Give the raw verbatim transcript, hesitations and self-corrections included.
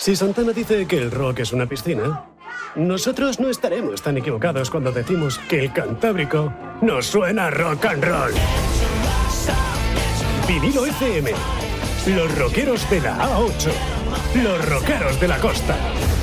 Si Santana dice que el rock es una piscina, nosotros no estaremos tan equivocados cuando decimos que el Cantábrico nos suena a rock and roll. Vinilo F M. Los rockeros de la A ocho. Los rockeros de la costa.